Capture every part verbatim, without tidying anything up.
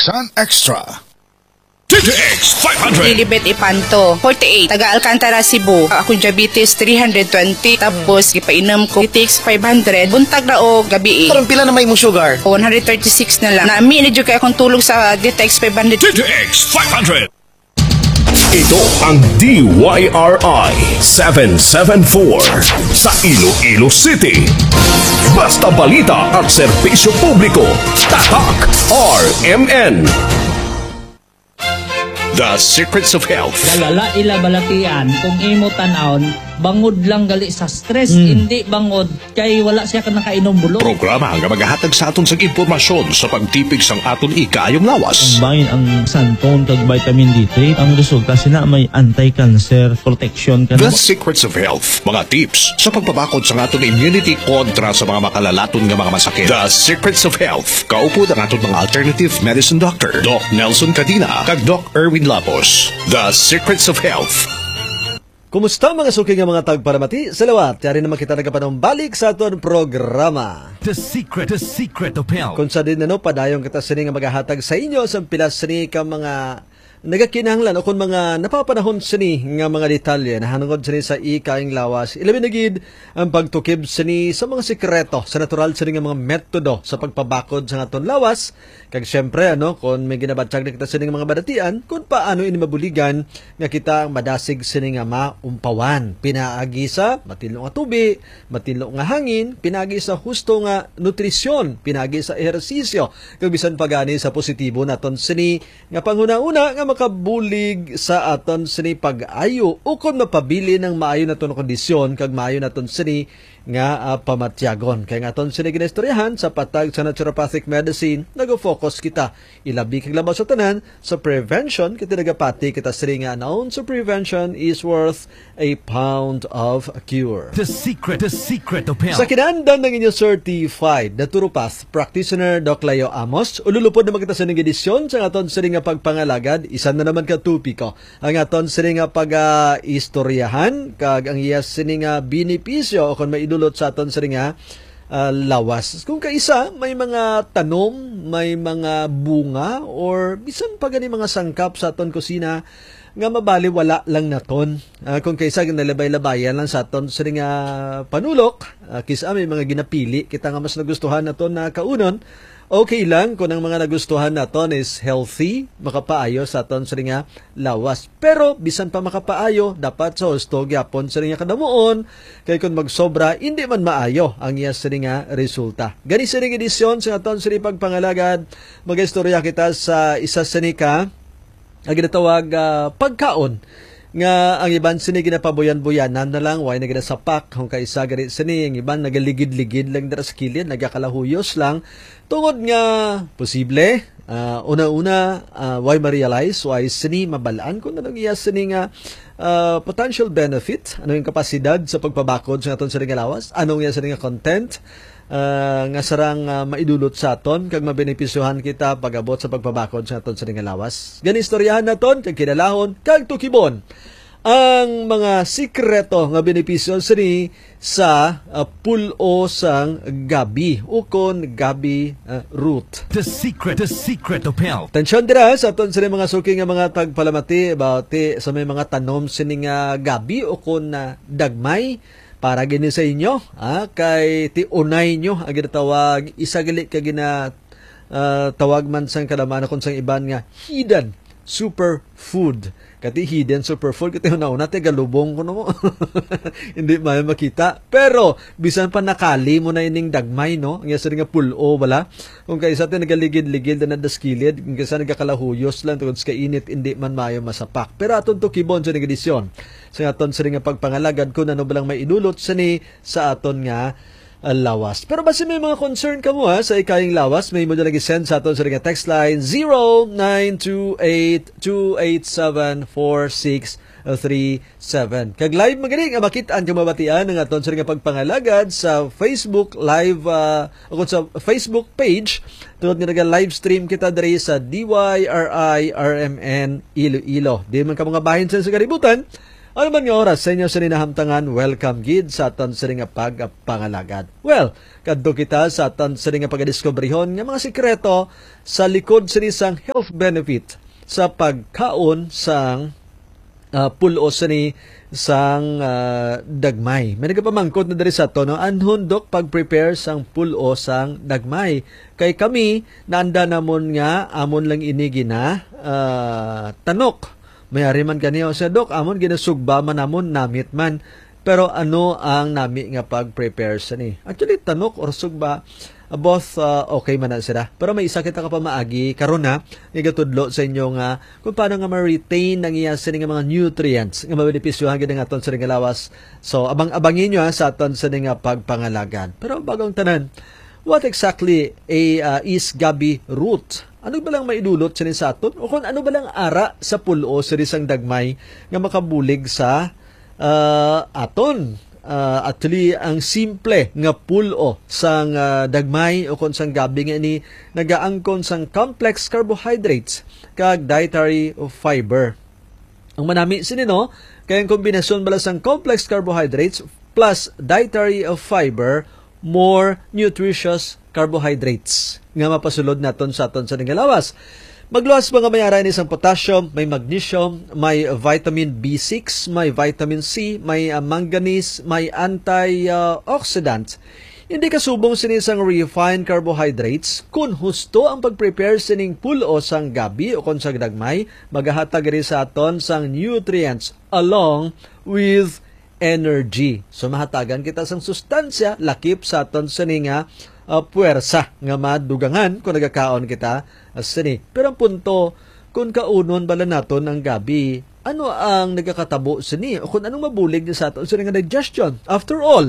Sun Extra. T T X five hundred. Lilibet Ipanto, forty-eight. Taga Alcantara, Cebu. Akong diabetes, three hundred twenty. Tapos, gipainom ko, T T X five hundred. Buntag na o gabi eh. Parang pila na may mong sugar? one thirty-six na lang. Naami, medyo kaya akong tulog sa T T X five hundred. T T X five hundred. Ito ang D Y R I seven seven four sa Iloilo City. Basta balita at serbisyo publiko. Tatak R M N. The Secrets of Health. Galala ila balatian kung imo tan-aon bangod lang gali sa stress, mm. hindi bangod kay wala siya ka nakainom bulo. Programa nga magahatag sa aton sa impormasyon sa pagtipig sang aton ikaayong lawas. Combine ang santon kag vitamin D three, ang resulta sina may anti-cancer protection ka. The Secrets of Health. Mga tips sa pagpabakod sa aton immunity kontra sa mga makalalaton nga mga masakit. The Secrets of Health. Kaupo ang aton mga alternative medicine doctor, Doc Nelson Cadina kag Doc Erwin Lapos. The Secrets of Health. Kumusta mga suking nga mga tagparamati? Salawat, yari naman kita nagapanong balik sa aton programa. The Secret, The Secret of Health. Kung sa din na no, padayong kita sini nga magahatag sa inyo sa pilas sini ka mga nagakinahanglan o kung mga napapanahon sini nga mga detalye na hanungod sini sa ikaing lawas. Ilabi na gid ang pagtukib sini sa mga sikreto, sa natural sini nga mga metodo sa pagpabakod sa aton lawas. Kag syempre ano, kung may ginabatyag na kita sini nga mga badatian, kung paano ini mabuligan nga kita madasig sini nga maumpawan. Pinaagi sa matilo nga tubi, matilo nga hangin, pinaagi sa husto nga nutrisyon, pinaagi sa ehersisyo, kag bisan pagani sa positibo naton sini nga panghuna-una nga makabulig sa aton sini pag-ayo o kung mapabili ng maayo na ton kondisyon kag maayo na ton sini nga uh, pamatyagon. Kaya nga aton sini ginistoryahan sa patag sa naturopathic medicine, nag-focus kita ilabi kag labaw sa tanan sa prevention kita nagapati kita sini nga known so prevention is worth a pound of a cure. The Secret, The Secret of Health. Sa kinandan ng inyong certified naturopath practitioner Doc Leo Amos, ululupod naman kita sa ning edisyon sa aton sini nga pagpangalagad. Isa na naman ka tupiko ang aton sini nga pag-istoryahan kag ang iya sini nga benepisyo o kung maidulot sa aton sini nga uh, lawas. Kung kaisa may mga tanom, may mga bunga or bisan pa gani mga sangkap sa aton kusina nga mabali wala lang naton. Uh, kung kaisa ginalabay-labayan lang sa aton sini nga panulok, uh, kisa may mga ginapili kita nga mas nagustuhan naton na kaunon. Okay lang kung ang mga nagustuhan naton is healthy, makapaayo sa aton sa nga lawas. Pero bisan pa makapaayo, dapat sa husto gyapon sa nga kadamuon. Kay kung magsobra, hindi man maayo ang iya sa nga resulta. Gani sa nga edisyon sa aton sa pagpangalagad, mag-istorya kita sa isa sa nika ang ginatawag uh, pagkaon. Nga ang iban sini ginapabuyan-buyanan na lang, way na ginasapak, kung kaisa ganit sini, ang iban nagaligid-ligid lang dara sa kilid, nagakalahuyos lang, tungod nga posible, uh, una-una, uh, why ma-realize, why sini mabalaan, kung anong iya sini nga uh, potential benefit, ano yung kapasidad sa pagpabakod sa aton sini nga lawas, anong iya sini nga content, Uh, nga sarang uh, maidulot sa aton kag mabenepisyohan kita pag-abot sa pagpabakod sa aton sa nga lawas. Gani istoryahan naton kag kinalahon kag tukibon ang mga sikreto nga benepisyo sini sa uh, pulo sang gabi o kon gabi uh, root. The Secret, The Secret of Health. Tensyon dira sa aton sini mga suking nga mga tagpalamati about eh, sa may mga tanom sini nga gabi o kon uh, dagmay para gini sa inyo, ah, kay ti unay nyo, ang ginatawag, isagali ka gina uh, tawag man sang kalaman kung sang iban nga, hidden superfood. Kati hidden superfood, kati una-una, ti galubong ko na mo. Hindi may makita. Pero, bisan pa nakali mo na ining dagmay, no? Ang yasa nga pulo, wala? Kung kaisa ti nagaligid-ligid na nadaskilid, kung kaisa nagakalahuyos lang, tungkol sa kainit, hindi man mayo masapak. Pero aton to kibon sa negadisyon. Sa aton sa nga pagpangalagad, kung ano balang may idulot sa ni sa aton nga Uh, lawas. Pero basi may mga concern ka mo ha, sa ikayang lawas, may mo na nag-send sa aton sa ring text line zero nine two eight two eight seven four six three seven. Kag live magaling ang makitaan kang mabatian ng aton sa ring pagpangalagad sa Facebook live uh, o sa Facebook page. Tunod nga naga-live stream kita diri sa D Y R I R M N Iloilo. Di man ka mga bahin sa kaributan. Ano man nga oras sa inyo sa ninahamtangan, welcome gid sa aton sa nga pagpangalagad. Well, kadto kita sa aton sa nga pagdiskubrihon nga mga sikreto sa likod sa isang health benefit sa pagkaon sang uh, pulo sa ni sang uh, dagmay. May nagapamangkot na diri sa ato no, anhon dok pag-prepare sang pulo sang dagmay. Kay kami naanda namon nga amon lang ini gina uh, tanok. Mayari man kaniyo sa dok, amon ginasugba man namon namit man. Pero ano ang nami nga pag-prepare sa ni? Actually, tanok or sugba, uh, both uh, okay man na sila. Pero may isa kita ka pa maagi, karon na, igatudlo sa inyo nga kung paano nga ma-retain ng iya sa nga mga nutrients nga mabenepisyohan gid nga aton sa nga lawas. So, abang-abangin nyo ha, sa aton sa nga pagpangalagan. Pero bagong tanan, what exactly a uh, is gabi root? Ano ba lang maidulot sa sa aton? O kung ano ba lang ara sa pulo sa isang dagmay nga makabulig sa uh, aton? Uh, actually, ang simple nga pulo sang uh, dagmay o kung sang gabi nga ni nagaangkon sang complex carbohydrates kag dietary fiber. Ang manami sinino, kaya ang kombinasyon bala sang complex carbohydrates plus dietary fiber, more nutritious carbohydrates nga mapasulod naton sa aton sa ningalawas. Magluwas mga mayara ni isang potassium, may magnesium, may vitamin B six, may vitamin C, may uh, manganese, may antioxidant. Hindi kasubong sinisang refined carbohydrates kung husto ang pag-prepare sining pulo sang gabi o kung sa dagmay, magahatag rin sa aton sang nutrients along with energy. So mahatagan kita sang sustansya lakip sa aton sininga Uh, puwersa nga madugangan kung nagakaon kita as sini. Pero ang punto, kung kaunon bala naton ang gabi, ano ang nagakatabo sini? O kung anong mabulig sa aton sini nga digestion? After all,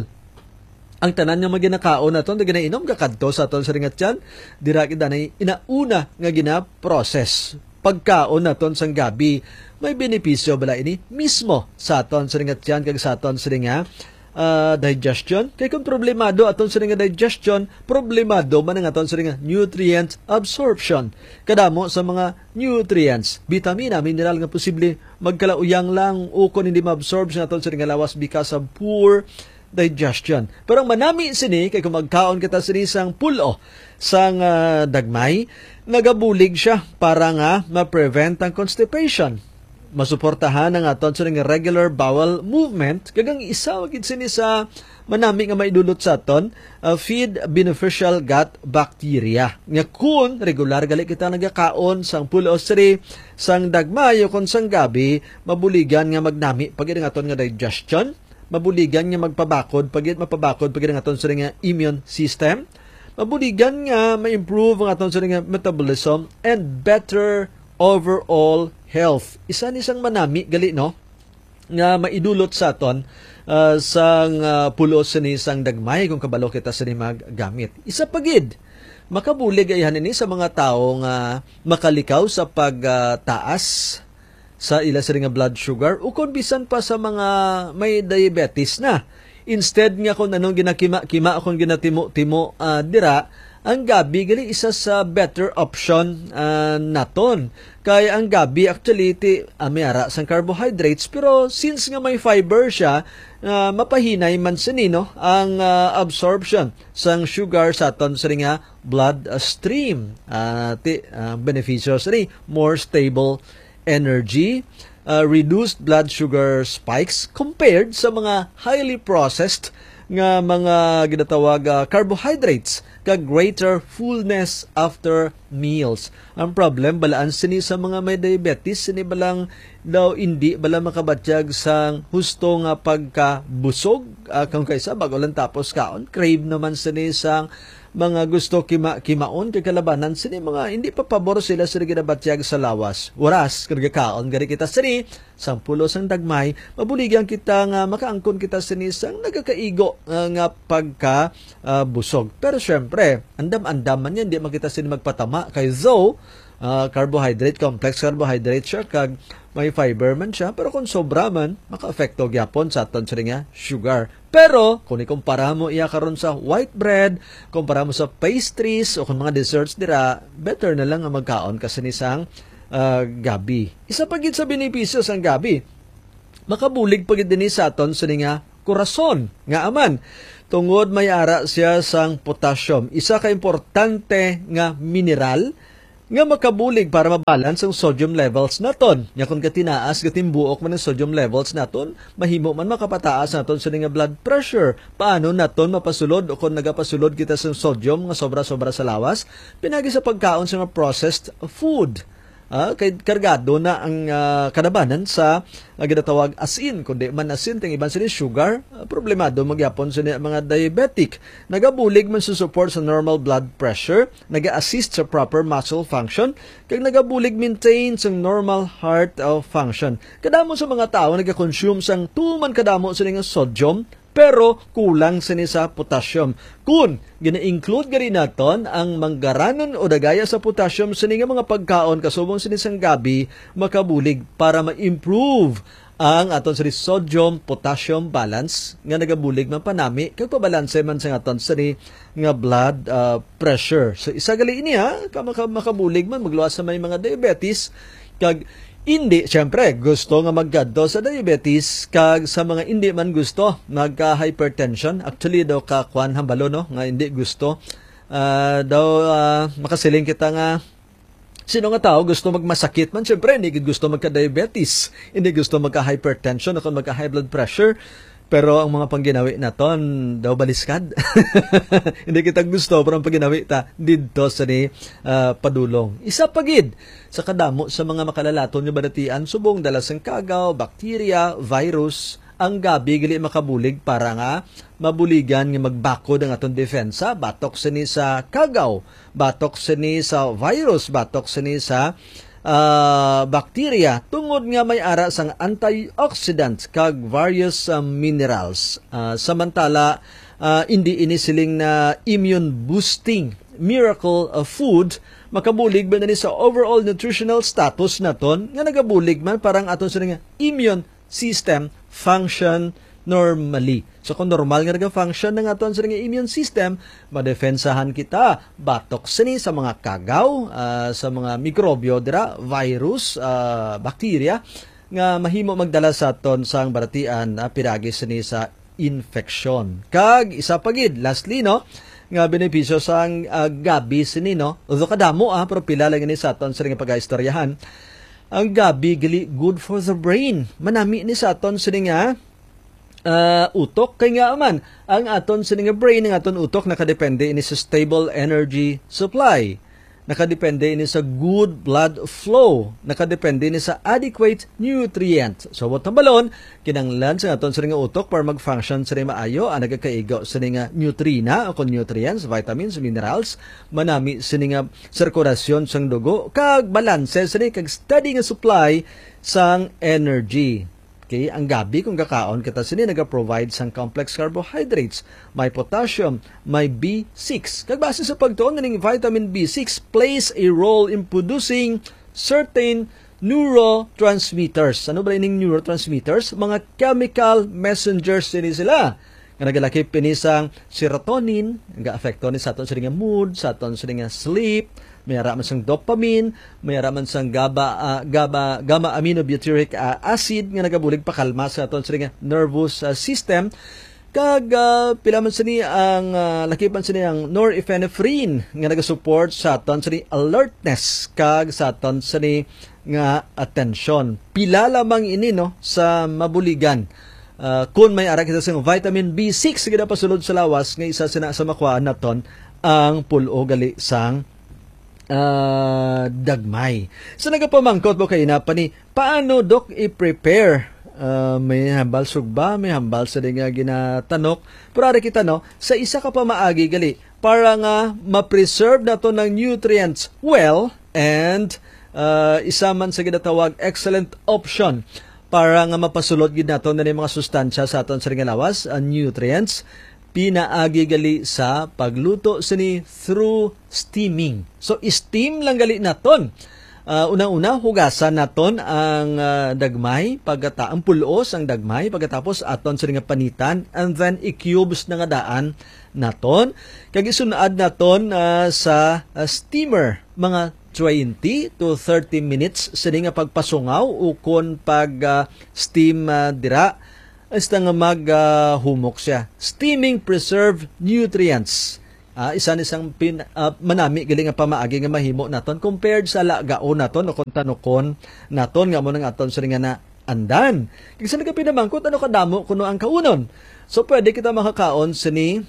ang tanan nga maginakaon naton, na ginainom kakadto sa aton sini nga tiyan, dira kita na inauna nga gina-process. Pagkaon naton sang gabi, may benepisyo bala ini mismo sa aton sini nga tiyan kag sa aton sini nga Uh, digestion. Kaya kung problemado aton sa nga digestion, problemado man ang aton sa nga nutrient absorption. Kadamo sa mga nutrients, vitamina, mineral nga posible magkalauyang lang o kung hindi ma-absorb sa aton sa nga lawas because of poor digestion. Pero ang manami sini, kay kung magkaon kita sini sang pulo sang uh, dagmay, nagabulig siya para nga ma-prevent ang constipation. Masuportahan ang aton sa nga regular bowel movement, kagang isa wagid sini sa manami nga maidulot sa aton, uh, feed beneficial gut bacteria. Nga kun regular gali kita nagakaon sang pulo sri sang dagmay o kon sang gabi, mabuligan nga magnami pagid ang aton nga digestion, mabuligan nga magpabakod pagid mapabakod pagid ang aton sa nga immune system, mabuligan nga ma-improve ang aton sa nga metabolism and better overall health. Isa ni sang manami gali no nga maidulot sa aton uh, sang uh, pulo sa ni sang dagmay kung kabalo kita sa ni maggamit. Isa pagid makabulig ayhan ini sa mga tawo nga makalikaw sa pagtaas uh, sa ila sa nga blood sugar o kung bisan pa sa mga may diabetes na. Instead nga kung anong ginakima-kima kung ginatimo-timo uh, dira, ang gabi gali isa sa better option uh, naton. Kaya ang gabi actually ti amiara sang carbohydrates, pero since nga may fiber siya, uh, mapahinay man sinino ang uh, absorption sang sugar sa aton sa nga blood uh, stream. Uh, ti uh, beneficios ri more stable energy, uh, reduced blood sugar spikes compared sa mga highly processed nga mga ginatawag uh, carbohydrates kag greater fullness after meals. Ang problem balaan sini sa mga may diabetes, sini balang daw hindi bala makabatyag sang husto nga pagkabusog uh, kung kaysa bago lang tapos kaon. Crave naman sini sang mga gusto kima kimaon kay kalabanan sini mga hindi pa pabor sila sa ginabatyag sa lawas. Waras kag kaon gari kita sini sang pulo sang dagmay, mabuligan kita nga makaangkon kita sini sang nagakaigo uh, nga pagka uh, busog. Pero syempre, andam-andam man yan, di makita sini magpatama kay though uh, carbohydrate, complex carbohydrate siya kag may fiber man siya, pero kung sobra man, maka-apekto gyapon sa aton sa nga sugar. Pero, kung ikumpara mo iya karon sa white bread, kumpara mo sa pastries, o kung mga desserts dira, better na lang ang magkaon kasi nisang uh, gabi. Isa pa gid sa benepisyo sang gabi, Makabulig pagid dinhi sa aton sa nga korason nga aman tungod may ara siya sang potassium, isa ka importante nga mineral nga makabulig para mabalance ang sodium levels naton. Nya kung katinaas gatimbuok man ang sodium levels naton, mahimo man makapataas naton sa nga blood pressure. Paano naton mapasulod o kung nagapasulod kita sa sodium nga sobra-sobra sa lawas? Pinagi sa pagkaon sa mga processed food. Ah, kay kargado na ang uh, kadabanan sa uh, ginatawag asin, kundi man asin ting iban sini sugar, uh, problemado magyapon sa mga diabetic. Nagabulig man sa support sa normal blood pressure, naga-assist sa proper muscle function, kag nagabulig maintain sa normal heart uh, function. Kadamo sa mga tao naga-consume sang tuman kadamo sa nga sodium pero kulang sini sa potassium. Kung gina-include gari naton ang manggaranon o dagaya sa potassium sini nga mga pagkaon kasubong sini sang gabi, makabulig para ma-improve ang aton sini sodium potassium balance nga nagabulig man panami kag pabalanse man sa aton sini nga blood uh, pressure. So isa gali ini ha, makabulig man magluwas sa may mga diabetes kag hindi, siyempre, gusto nga maggadto sa diabetes kag sa mga hindi man gusto nagka-hypertension. Actually, daw kakuan hambalo, no? Nga hindi gusto. Uh, daw uh, makasiling kita nga sino nga tao gusto magmasakit man. Siyempre, hindi gusto magka-diabetes. Hindi gusto magka-hypertension o kung magka-high blood pressure. Pero ang mga pangginawi naton daw baliskad. Hindi kita gusto pero ang pangginawi ta didto sa ni uh, padulong. Isa pagid sa kadamo sa mga makalalaton nga badatian subong dala sang kagaw, bakterya, virus, ang gabi gali makabulig para nga mabuligan nga magbakod ang aton defensa, batok sini sa kagaw, batok sini sa virus, batok sini sa Uh, bakterya tungod nga may ara sang antioxidant kag various uh, minerals. Uh, samantala uh, hindi ini siling na immune boosting miracle of food, makabulig ba na ni sa overall nutritional status naton nga nagabulig man parang aton sa nga immune system function normally. So kung normal nga nag-function ng aton sa nga immune system, madefensahan kita batok sini sa mga kagaw, uh, sa mga mikrobyo dira, virus, uh, bakterya nga mahimo magdala sa aton sang baratian uh, piragi sini sa infection. Kag isa pagid lastly no nga benepisyo sang uh, gabi sini no. Although kadamo ah pero pila lang ni sa aton sa nga pagaistoryahan. Ang gabi gali good for the brain. Manami ni sa aton sini nga Uh, utok kay nga man ang aton sa nga brain ng aton utok nakadepende ini sa stable energy supply, nakadepende ini sa good blood flow, nakadepende ini sa adequate nutrient. So what balon kinanglan sa aton sa nga utok para mag-function sa maayo ang nagakaigo sa nga nutrina o nutrients, vitamins, minerals, manami sa nga sirkulasyon sang dugo kag balanse sa kag steady nga supply sang energy. Okay, ang gabi kung kakaon kita sini naga-provide sang complex carbohydrates, may potassium, may B six. Kag base sa pagtuon ning vitamin B six plays a role in producing certain neurotransmitters. Ano ba ining neurotransmitters? Mga chemical messengers ini sila. Nga nagalakip ini sang serotonin, nga afekto ni sa aton sa nga mood, sa aton sa nga sleep, may araman sang dopamine, may araman sang GABA, uh, GABA, gamma aminobutyric uh, acid nga nagabulig pakalma sa aton sa nga nervous uh, system. Kag uh, pila man sini ang uh, lakipan sini ang norepinephrine nga nagasupport sa aton sa alertness kag sa aton sa nga attention. Pila lamang ini no sa mabuligan. Uh, kung may ara kita sa vitamin B six gida pasulod sa lawas nga isa sina sa makuhaan naton ang pulo gali sang uh, dagmay. So nagapamangkot mo kay na pa ni paano dok i-prepare. Uh, may hambal sugba, may hambal sa nga ginatanok. Pero ara kita no, sa isa ka pa maagi gali para nga ma-preserve nato ng nutrients well and uh, isa man sa ginatawag excellent option para nga mapasulod gid nato na mga sustansya sa aton sa nga lawas, uh, nutrients, pinaagi gali sa pagluto sini through steaming. So steam lang gali naton. Uh, unang-una hugasan naton ang uh, dagmay, pagkata ang pulos ang dagmay, pagkatapos aton sa nga panitan and then i-cubes na nga daan naton. Kag isunad naton uh, sa uh, steamer mga twenty to thirty minutes sini nga pagpasungaw ukon pag uh, steam uh, dira hasta nga maghumok uh, siya. Steaming preserve nutrients. Uh, isa isang pin, uh, manami gali nga pamaagi nga mahimo naton compared sa lagaon naton o kontanokon naton nga mo nang aton sa nga na andan. Kasi nagapinamangkot ano kadamo kuno ang kaunon. So pwede kita makakaon sini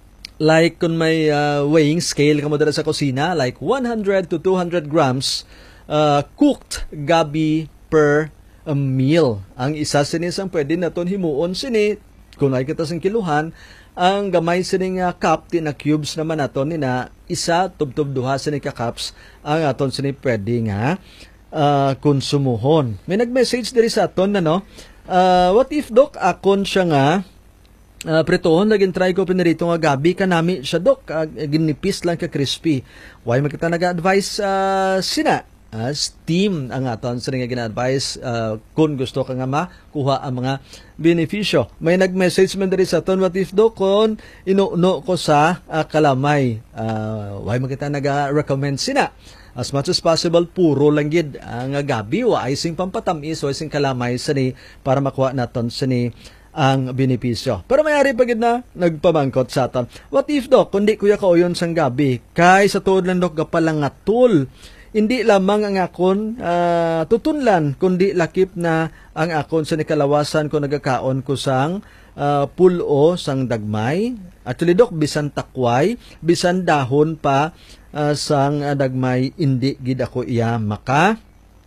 like kung may uh, weighing scale kamo dira sa kusina, like one hundred to two hundred grams uh, cooked gabi per um, meal. Ang isa sini sang pwede naton himuon sini kung ay kita sang kiluhan, ang gamay sini nga cup ti na cubes naman naton ni na isa tubtub duha sini ka cups ang aton sini pwede nga uh, konsumuhon. May nag-message diri sa aton na no. Uh, what if dok akon siya nga Uh, pretohon, naging try ko pinarito nga gabi kanami siya dok, uh, ginipis lang ka crispy. Why makita nag-advise uh, sina? Uh, steam ang aton sa nga gina-advise uh, kung gusto ka nga makuha ang mga benepisyo. May nag-message man diri sa aton, what if dok kung inuuno ko sa uh, kalamay? Uh, why makita nag-recommend sina? As much as possible, puro lang gid ang uh, gabi, wa ay sing pampatamis, wa ay sing kalamay sani para makuha naton sani ang benepisyo. Pero mayari pagid na nagpamangkot sa aton. What if dok, kundi kuya kauyon sang gabi, kay sa tuod lang dok gapalangatul. Hindi lamang ang akon uh, tutunlan, kundi lakip na ang akon sa nikalawasan ko nagakaon ko sang uh, pulo sang dagmay. Actually dok, bisan takway, bisan dahon pa uh, sang uh, dagmay, hindi gid ako iya maka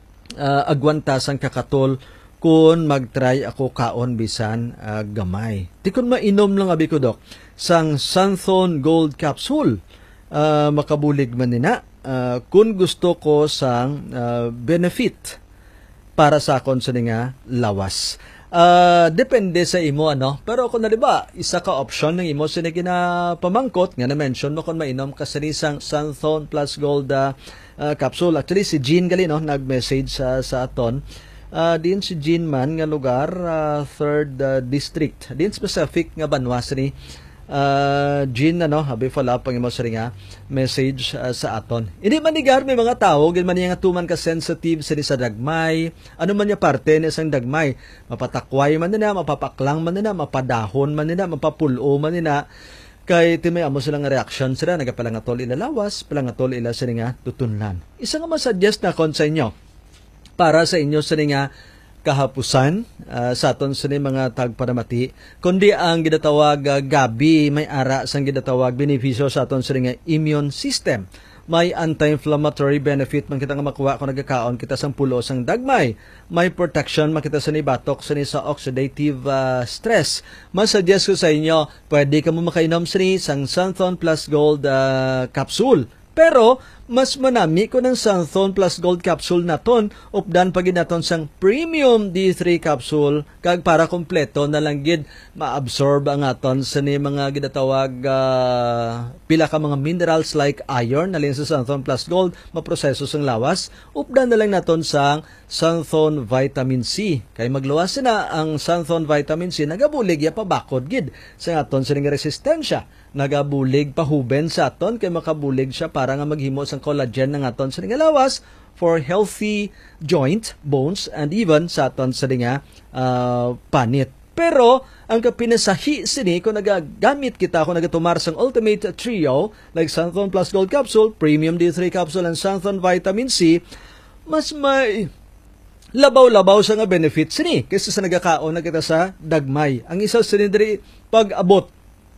uh, agwanta sang kakatol kung mag-try ako kaon bisan uh, gamay. Di kun mainom lang abi ko dok sang Santhon Gold Capsule. Uh, makabulig man nina. Uh, kung gusto ko sang uh, benefit para sa akon sa nga lawas. Uh, depende sa imo ano. Pero kung na diba, isa ka option ng imo sini pamangkot nga na-mention mo kung mainom ka sa isang Santhon Plus Gold uh, uh, Capsule. Actually si Jean gali no nag-message sa, sa aton. Uh, din si Jean man nga lugar uh, third uh, district din specific nga banwas ni uh, Jean ano habi follow up pang imo sa nga message uh, sa aton. Hindi manigar may mga tao gid man nga tuman ka sensitive sa sa dagmay, ano man ya parte ni sang dagmay, mapatakway man nila, mapapaklang man nila, mapadahon man nila, mapapulo man nila, kay timay amo sila nga reaction sila nagapalangatol ila lawas, palangatol ila sa nga tutunlan. Isa nga ma-suggest na kon sa inyo para sa inyo sa nga kahapusan uh, sa aton sa mga tagparamati, kundi ang gidatawag uh, gabi may ara sang gidatawag benepisyo sa aton sa nga immune system. May anti-inflammatory benefit man kita nga makuha kung nagkakaon kita sang pulo sang dagmay. May protection makita sa ni batok sa ni sa oxidative uh, stress. Mas-suggest ko sa inyo, pwede ka mo makainom sa ni sang Santhon Plus Gold uh, Capsule. Pero mas manami ko ng Santhon Plus Gold Capsule naton, updan pagid naton sang Premium D three Capsule, kag para kompleto na lang gid maabsorb ang aton sa ni mga gidatawag uh, pila ka mga minerals like iron na sa Santhon Plus Gold, maproseso sang lawas, updan na lang naton sang Santhon Vitamin C. Kay magluwas na ang Santhon Vitamin C, nagabulig ya pabakod gid sa aton sa nga resistensya, nagabulig pahuben sa aton kay makabulig siya para nga maghimo sang collagen ng aton sa nga lawas for healthy joint, bones, and even sa aton sa nga uh, panit. Pero ang kapinasahi sini kung nagagamit kita kung nagatumar sang Ultimate Trio like Santhon Plus Gold Capsule, Premium D three Capsule, and Santhon Vitamin C, mas may labaw-labaw sa nga benefit sini kaysa sa nagakaon na kita sa dagmay. Ang isa sini diri pag-abot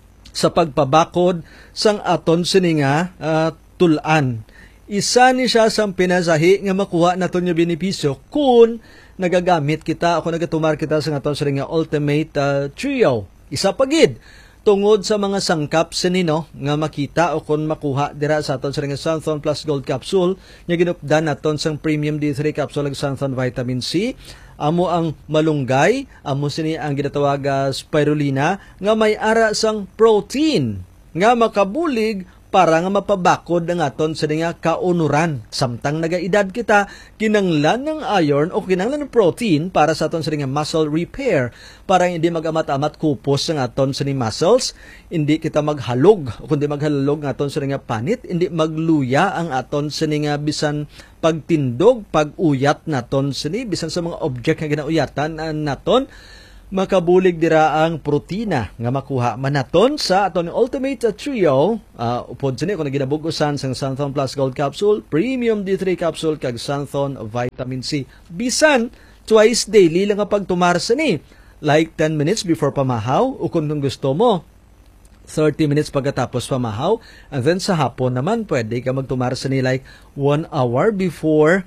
sa pagpabakod sang aton sini nga uh, tulan. Isa ni siya sang pinasahi nga makuha naton nga benepisyo kung nagagamit kita o kung nagatumar kita sa aton sini nga Ultimate uh, Trio. Isa pagid tungod sa mga sangkap sinino nga makita o kung makuha dira sa aton sini nga Santhon Plus Gold Capsule nga ginupdan naton sang Premium D three Capsule ug Santhon Vitamin C. Amo ang malunggay, amo sini ang ginatawag uh, spirulina nga may ara sang protein nga makabulig para nga mapabakod ang aton sa nga kaunuran. Samtang nagaedad kita, kinanglan ng iron o kinanglan ng protein para sa aton sa nga muscle repair, para hindi magamat-amat kupos ang aton sa muscles, hindi kita maghalog o kundi maghalog ng aton sa nga panit, hindi magluya ang aton sa nga bisan pagtindog, pag-uyat naton sa ni, bisan sa mga object nga ginauyatan naton, makabulig dira ang protina nga makuha manaton sa aton Ultimate Trio. Uh, upod sa ni, kung ginabugusan sang Santhon Plus Gold Capsule, Premium D three Capsule, kag Santhon Vitamin C. Bisan, twice daily lang ang pagtumarsa ni. Like ten minutes before pamahaw, o kung gusto mo, thirty minutes pagkatapos pamahaw. And then sa hapon naman, pwede ka magtumarsa ni like one hour before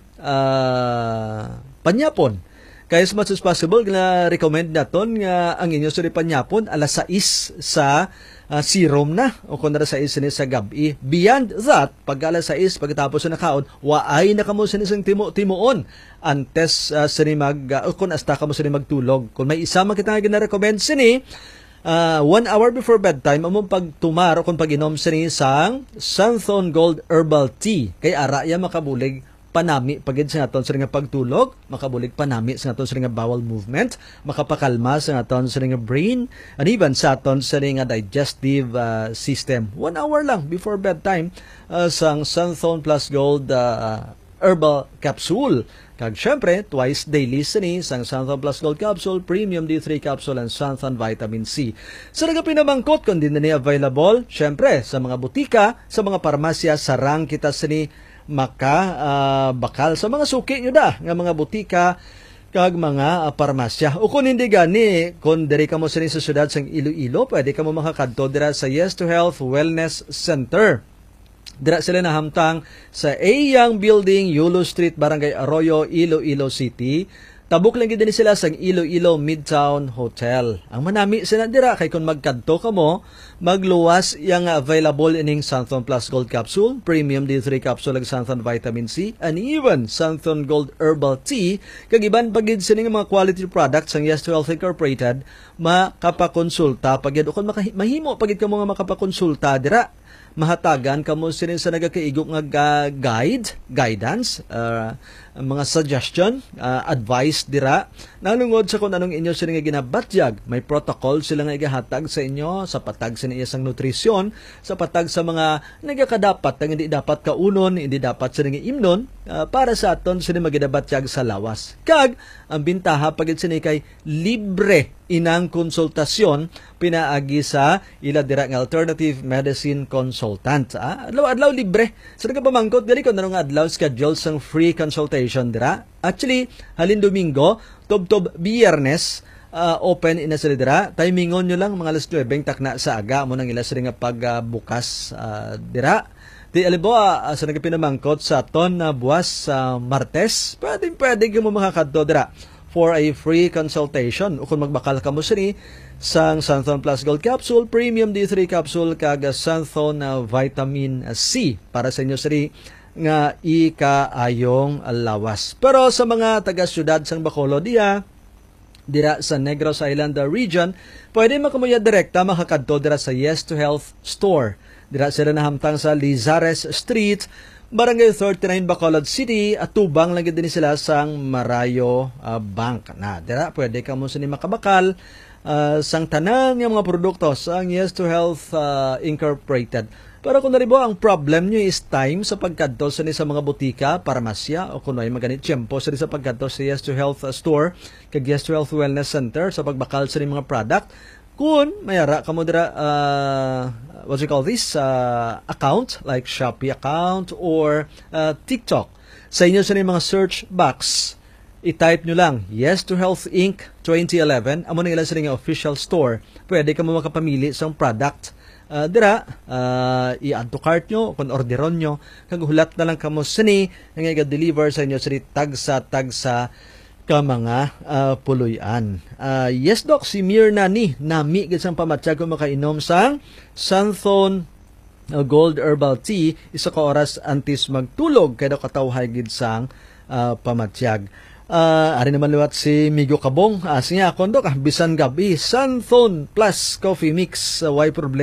uh, panyapon. Kaya as much as possible, na recommend naton nga ang inyo sa panyapon alas sais sa uh, serum na o kung alas sais ni sa gabi. Beyond that, pag alas sais pagkatapos na nakaon, waay na kamo sa isang timo timuon antes uh, sa ni mag uh, o kung hasta kamo sa ni magtulog. Kung may isa man kita nga gina-recommend sa ni, uh, one hour before bedtime, among pagtumar o kung pag-inom sa ni sang Santhon Gold Herbal Tea. Kaya ara ya makabulig panami pagid sa aton sa nga pagtulog, makabulig panami sa aton sa nga bowel movement, makapakalma sa aton sa nga brain, and even sa aton sa nga digestive uh, system. One hour lang before bedtime uh, sang Santhon Plus Gold uh, Herbal Capsule. Kag syempre, twice daily sini sang Santhon Plus Gold Capsule, Premium D three Capsule, and Santhon Vitamin C. Sa so, pinamangkot, kung din na ni available, syempre, sa mga butika, sa mga parmasya, sarang kita sini maka uh, bakal sa mga suki nyo da nga mga butika kag mga uh, parmasya. O kung hindi gani, kung diri ka mo sa sa syudad sang Iloilo, pwede ka mo makakadto dira sa Yes to Health Wellness Center. Dira sila nahamtang sa A Young Building, Yulo Street, Barangay Arroyo, Iloilo City. Tabuk lang din sila sa Iloilo Midtown Hotel. Ang manami sila dira kay kung magkadto ka mo, magluwas yang available ining Santhon Plus Gold Capsule, Premium D three Capsule, ag Santhon Vitamin C, and even Santhon Gold Herbal Tea. Kag iban pagid sining mga quality products ang Yes to Health Incorporated, makapakonsulta pagid o kung mahimo pagid ka mo nga makapakonsulta dira. Mahatagan kamo sinin sa nagakaigo nga guide, guidance, uh, mga suggestion, uh, advice dira. Nalungod sa kung anong inyo sila nga ginabatyag. May protocol sila nga igahatag sa inyo sa patag sa iyang nutrisyon, sa patag sa mga nagakadapat nga hindi dapat kaunon, hindi dapat sila nga imnon, uh, para sa aton sila maginabatyag sa lawas. Kag, ang bintaha pagid sini kay libre inang konsultasyon pinaagi sa ila dira nga alternative medicine consultant. Ah, adlaw-adlaw libre. Sa nagapamangkot gali ko nanong adlaw schedule sang free consultation dira. Actually, halin Domingo, tob-tob Biyernes, uh, open ina sila dira. Timingon nyo lang mga alas nuwebe takna sa aga mo nang ila sila nga pagbukas uh, dira. Di alibawa uh, sa nagapinamangkot sa ton na uh, buwas sa uh, Martes, pwedeng pwede mo makakadto dira for a free consultation. O kung magbakal ka mo sini sang Santhon Plus Gold Capsule, Premium D three Capsule, kag Santhon uh, Vitamin C para sa inyo sini nga ikaayong lawas. Pero sa mga taga-syudad sang Bacolod diya, dira sa Negros Island region, pwede makamuya direkta makakadto dira sa Yes to Health Store. Dira sila nahamtang sa Lizares Street, Barangay thirty-nine, Bacolod City, at tubang lang din sila sang Marayo uh, Bank. Na, dira, pwede ka mo sini makabakal uh, sang tanan ng mga produkto sang Yes to Health uh, Incorporated. Pero kung naribo, ang problem nyo is time sa pagkadto sa sa mga butika, parmasya, o kung may maganit tiyempo sa sa pagkadto sa Yes to Health uh, Store, kag Yes to Health Wellness Center, sa pagbakal sa mga product. Kung mayara ka mo dira, uh, what you call this, uh, account, like Shopee account or uh, TikTok. Sa inyo sa mga search box, i-type nyo lang, Yes to Health Incorporated twenty eleven, amo na ilan sa nga official store. Pwede ka mo makapamili sa product. Uh, dira, uh, i-add to cart nyo, kung orderon nyo, kag hulat na lang kamo sini, nga i-deliver sa inyo sa tagsa-tagsa ka mga uh, puluyan. Uh, yes, Doc, si Mirna ni nami gisang pamatyag kung makainom sang Santhon uh, Gold Herbal Tea isa ka oras antes magtulog kaya katawhay gid sang uh, pamatyag. Uh, ari naman liwat si Migo Kabong. Uh, siya akon, Doc, ah, bisan gabi, Santhon plus coffee mix, uh, why problema?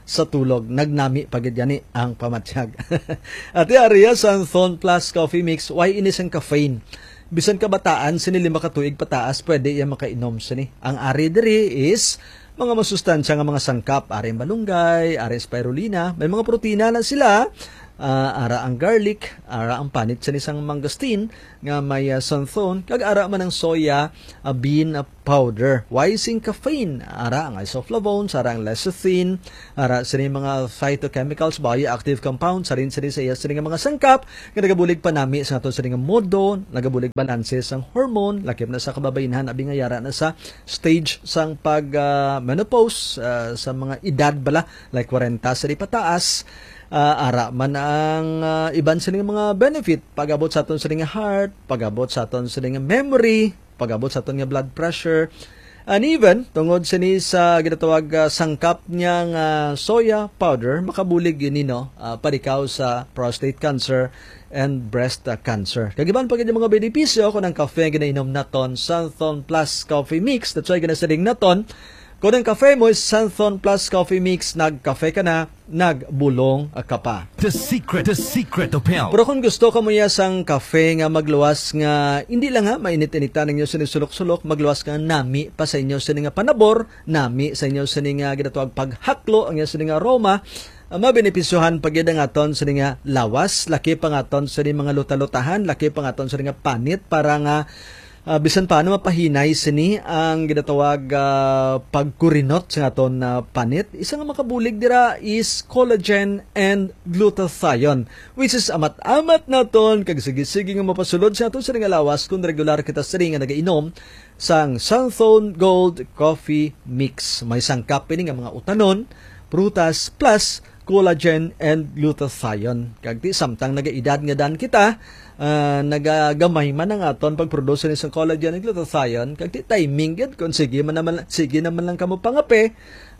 sa tulog. Nagnami pagid yani ang pamatyag. At area Santhon Plus Coffee Mix, why inis ang caffeine? Bisan kabataan, sini lima ka tuig pataas, pwede iya makainom sini. Ang ari diri is mga masustansya nga mga sangkap, ari malunggay, ari spirulina, may mga protina na sila. Uh, ara ang garlic, ara ang panit sa isang mangosteen nga may uh, santhon, kag ara man ang soya uh, bean uh, powder. Why sing caffeine? Ara ang isoflavones, ara ang lecithin, ara sa mga phytochemicals, bioactive compounds, sa rin sa rin sa iya sa rin mga sangkap, nga nagabulig pa nami sa ato sa rin modo, nagabulig balanses ang hormone, lakip na sa kababainhan, abi nga yara na sa stage sang pag uh, menopause, uh, sa mga edad bala, like forty sa di pataas. Uh, ara man ang uh, iban sa mga benefit, pag-abot sa aton sa nga heart, pag-abot sa aton sa nga memory, pag-abot sa aton nga blood pressure, and even tungod sa ni sa ginatawag uh, sangkap niyang uh, soya powder, makabulig yun no, uh, parikaw sa prostate cancer and breast uh, cancer. Kagiban pag yung mga benepisyo kung ang kafe ginainom naton, Santhon Plus Coffee Mix, that's why ginasaling naton. Kung ang kafe mo is Santhon Plus Coffee Mix, nag-kafe ka na, nagbulong ka pa. The secret, the secret of health. Pero kung gusto ka mo ya sang kafe nga magluwas nga, hindi lang ha, mainit-initan ninyo sinisulok-sulok, magluwas nga nami pa sa inyo sining nga panabor, nami sa inyo sining nga ginatawag paghaklo, ang sining nga aroma, uh, mabenepisyohan pag yun ang aton sining nga lawas, laki pa nga aton sining mga luta-lutahan, laki pa nga aton sining nga panit, para nga Uh, bisan paano mapahinay sini ang ginatawag uh, pagkurinot sa aton na uh, panit. Isa nga makabulig dira is collagen and glutathione, which is amat-amat naton kag sige-sige nga mapasulod sa aton sa nga lawas kung regular kita sa nga nagainom sang Santhon Gold Coffee Mix. May sangkap ini nga mga utanon, prutas plus collagen and glutathione. Kag ti samtang nagaedad nga dan kita, Uh, nagagamay man ang aton pagproduce ni isang collagen and glutathione, kag ti timing gid kung sige man naman sige naman lang kamo pangape,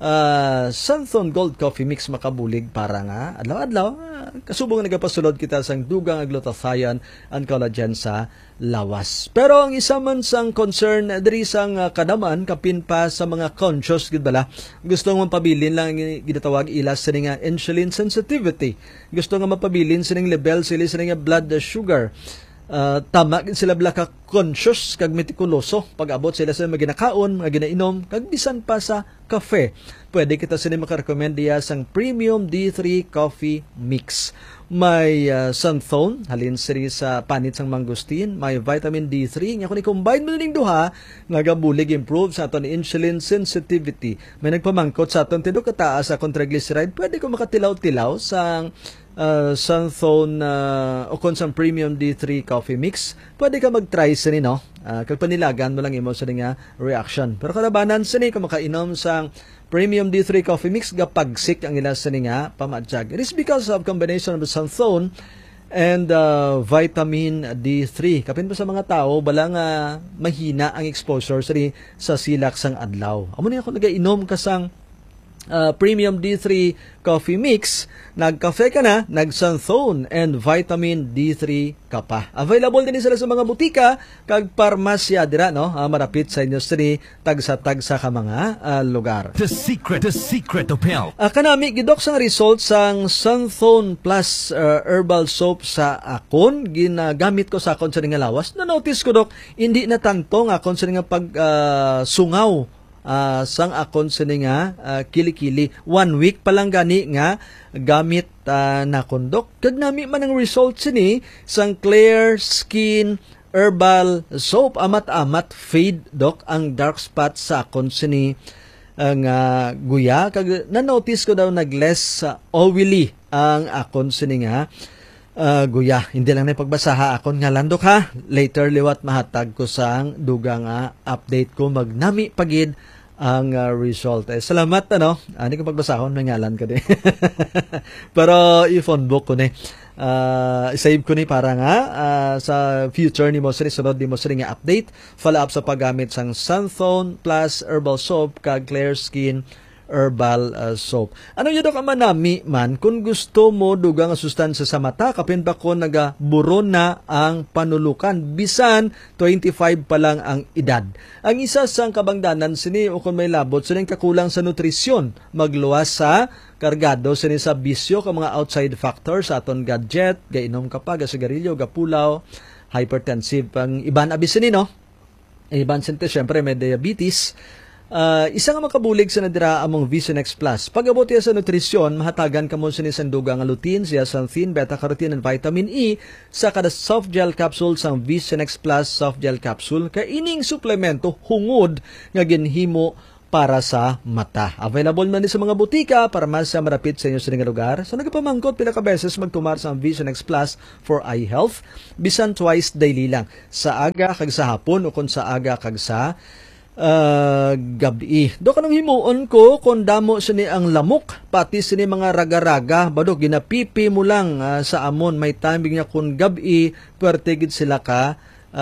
uh, Santhon Gold Coffee Mix makabulig para nga adlaw-adlaw uh, kasubong nagapasulod kita sang dugang nga glutathione and collagen sa lawas. Pero ang isa man sang concern diri sang uh, kadaman kapin pa sa mga conscious gid bala, gusto nga mapabilin lang ginatawag ilas sa nga insulin sensitivity, gusto nga mapabilin sa ning level sila sa nga blood sugar. Uh, tama sila bala ka conscious kag metikuloso pag-abot sila sa mga ginakaon, mga ginainom, kag bisan pa sa kafe. Pwede kita sila makarecommend diya sang Premium D three Coffee Mix. May uh, Santhon, halin siri sa panit sang mangosteen, may vitamin D three, nga kung i-combine mo ning duha, nagabulig improve sa aton insulin sensitivity. May nagpamangkot sa aton tido kataas sa triglyceride, pwede ko makatilaw-tilaw sang uh, Santhon uh, o kung sang Premium D three Coffee Mix. Pwede ka mag-try sa ni, no? Uh, kag panilagan mo lang imo sa nga reaction. Pero kalabanan sa ni, kung makainom sang Premium D three Coffee Mix, gapagsik ang ila sa nga pamadyag. It is because of combination of Santhon and uh, vitamin D three. Kapin pa sa mga tao, balang uh, mahina ang exposure sa, sa silak sang adlaw. Amo na ako nagainom ka sang uh, Premium D three Coffee Mix, nagkafe ka na, nag-Santhon and vitamin D three ka pa. Available din sila sa mga butika kag parmasya dira, no? Uh, marapit sa industry, tagsa-tagsa ka mga uh, lugar. The secret, the secret of health. Uh, kanami gidok sang results sang Santhon Plus uh, herbal soap sa akon, ginagamit ko sa akon sa nga lawas. Na-notice ko dok, hindi na tanto nga akon sa nga pag uh, sungaw Uh, sang akon sa nga uh, kilikili. One week pa lang gani nga gamit uh, na kondok. Kag nami man ang result sini sang Clear Skin Herbal Soap. Amat-amat fade dok ang dark spot sa akon sini ang uh, guya. Kag na-notice ko daw nag-less uh, oily ang akon sini nga Uh, guya. Hindi lang na pagbasaha akon nga landok ha. Later liwat mahatag ko sang dugang uh, update ko magnami pagid ang uh, result. Eh, salamat ano. Ani ko pagbasahon may ngalan ka din. Pero i-phone book ko ni. Uh, save ko ni para nga uh, sa future ni mo sini sunod ni mo sini nga update. Follow up sa paggamit sang Santhon Plus Herbal Soap kag Clear Skin herbal uh, soap. Ano yun dok ang manami man kung gusto mo dugang nga sustansya sa mata kapin pa ko nagaburo na ang panulukan bisan twenty-five pa lang ang edad. Ang isa sang kabangdanan sini o kung may labot sining kakulang sa nutrisyon magluwas sa kargado sini sa bisyo ka mga outside factors sa aton gadget, gainom ka pa, gasigarilyo, gapulaw, hypertensive ang iban abis sini no. Iban sinte syempre may diabetes. Uh, isa nga makabulig sa nadira among Visionex Plus. Pag-abot niya sa nutrisyon, mahatagan ka mo sa nisanduga nga lutein, zeaxanthin, beta-carotene, and vitamin E sa kada soft gel capsule sa Visionex Plus soft gel capsule. Kaining suplemento hungod nga ginhimo para sa mata. Available man din sa mga butika para mas sa marapit sa inyo sa nga lugar. So nagapamangkot pila ka beses magtumar sa Visionex Plus for eye health. Bisan twice daily lang. Sa aga kag sa hapon o kung sa aga kag sa Uh, gabi. Do kanang himuon ko kung damo sini ang lamok pati sini mga raga-raga bado ginapipi mo lang uh, sa amon may timing niya kung gabi puwerte gid sila ka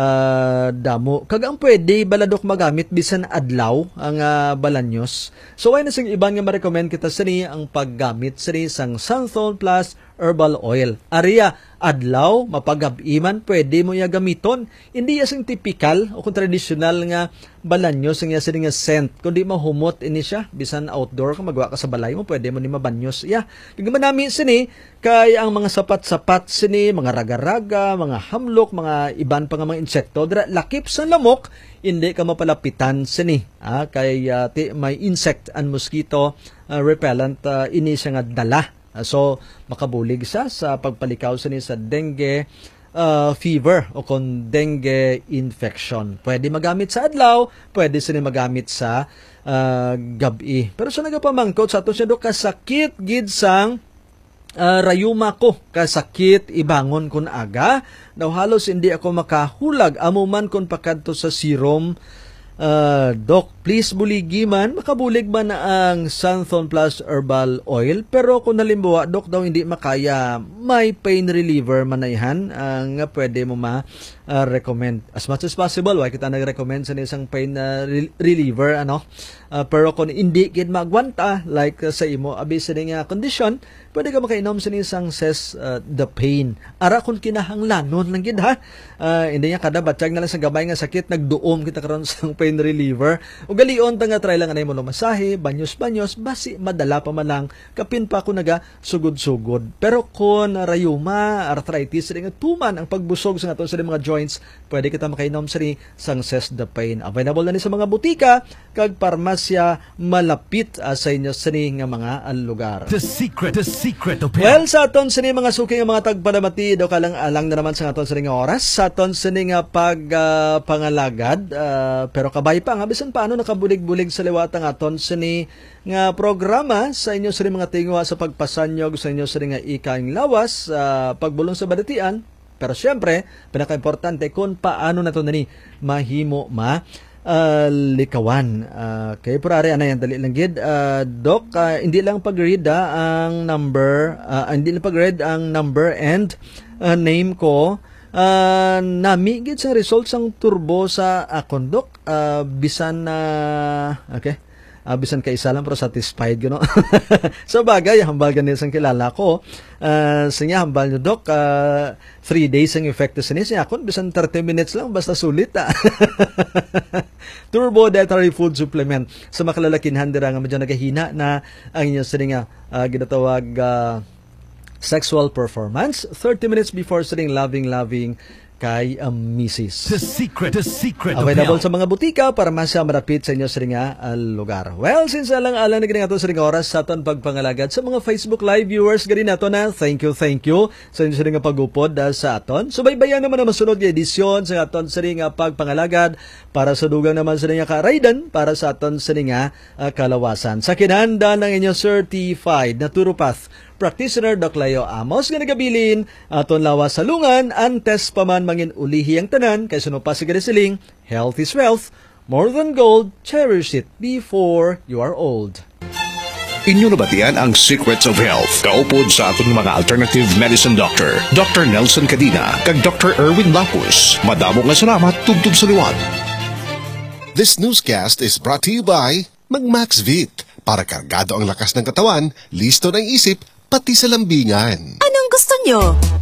uh, damo kagang pwede baladok magamit bisan adlaw ang uh, balanyos. So ay nasing iban nga ma-recommend kita sini ang paggamit sini sang Santhol Plus Herbal Oil. Aria adlaw mapagabiman pwede mo ya gamiton. Hindi ya sing typical o kung traditional nga balanyos ang ya sini nga scent. Kundi mahumot ini siya bisan outdoor ka magwa ka sa balay mo pwede mo ni mabanyos. Ya, kung manami sini kay ang mga sapat-sapat sini, mga raga-raga, mga hamlok, mga iban pa nga mga insekto, dira lakip sa lamok hindi ka mapalapitan sini. Ah, kay uh, ti, may insect and mosquito uh, repellent uh, ini siya nga dala. Uh, so, makabulig siya sa pagpalikaw sa ni sa dengue uh, fever o kung dengue infection. Pwede magamit sa adlaw, pwede sila magamit sa uh, gabi. Pero sa nagapamangkot, sa ito siya do kasakit gid sang uh, rayuma ko. Kasakit ibangon kun aga. Daw halos hindi ako makahulag. Amuman kun pakadto sa serum. Uh, Doc, please buligi man, makabulig man na ang Santhol Plus Herbal Oil. Pero kung nalimbawa, Doc, daw hindi makaya, may pain reliever man na ihan, ang uh, pwede mo ma-recommend. Uh, as much as possible, why kita nag-recommend sa isang pain uh, re- reliever, ano? Uh, pero kung hindi kid magwanta, like uh, sa imo, abis sa nga kondisyon, pwede ka makainom sa isang says uh, the pain. Ara kung kinahanglanon lang gid ha. Uh, hindi niya kada batyag na lang sa gabay nga sakit, nagduom kita karon sa pain reliever. O galion ta nga try lang anay mo masahe, banyos-banyos, basi madala pa man lang kapin pa ako naga sugod-sugod. Pero kung uh, rayuma, arthritis, nga tuman ang pagbusog sa nato sa mga joints, pwede kita makainom sa isang says the pain. Available na ni sa mga butika kag parmasya malapit uh, sa inyo sa nga mga uh, lugar. The secret, the secret of Well, sa aton sa mga suking mga tagpanamati, daw kalang alang na naman sa aton sa nga oras, sa aton sa nga pag uh, pangalagad, uh, pero kabay pa nga, bisan paano nakabulig-bulig sa liwat ang aton sa nga programa sa inyo sa mga tingwa sa pagpasanyog sa inyo sa nga ikaing lawas, uh, pagbulong sa badatian, pero syempre, pinaka-importante kung paano na ito na ni mahimo ma Uh, likawan. Uh, kay purari ana yan dali lang gid. Uh, Doc, uh, hindi lang pag-read uh, ang number, uh, hindi lang pag-read ang number and uh, name ko. Uh, nami gid sa results ang turbo sa akon, Doc. Uh, bisan na uh, okay. Uh, bisan ka isa lang pero satisfied gano. So bagay hambal ganin sang kilala ko. Uh, sa niya hambal nyo, Doc, uh, three days ang effect sa niya. Ako bisan thirty minutes lang basta sulit ah. Turbo Dietary Food Supplement sa makalalakinhan dira nga medyo nagahina na ang inyo sa nga uh, ginatawag uh, sexual performance thirty minutes before sitting loving loving kay um, Missus The secret, the secret available sa mga butika para masya marapit sa inyo sa nga uh, lugar. Well, since alang-alang na gini nga ito sa nga oras sa aton pagpangalagad sa mga Facebook Live viewers gani nato na thank you, thank you sa inyo sa nga pagupod uh, sa aton. Subaybayan naman ang masunod nga edisyon sa aton sa nga pagpangalagad para sa dugang naman sa nga karaydan para sa aton sa nga uh, kalawasan. Sa kinahanda ng inyong certified naturopath practitioner Doc Leo Amos nga nagabilin aton lawas sa lungan antes pa man mangin ulihi ang tanan kay suno pa sigari siling health is wealth, more than gold, cherish it before you are old. Inyo nabatian ang Secrets of Health. Kaupod sa atong mga alternative medicine doctor, Doctor Nelson Cadina, kag Doctor Erwin Lapus. Madamo nga salamat tugtog sa liwat. This newscast is brought to you by Magmaxvit. para kargado ang lakas ng katawan, listo ng isip, pati sa lambingan. Anong gusto nyo?